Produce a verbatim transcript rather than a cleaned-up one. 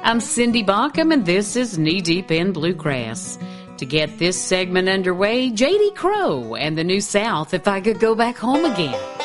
I'm Cindy Baucom, and this is Knee Deep in Bluegrass. To get this segment underway, J D Crowe and the New South, If I Could Go Back Home Again.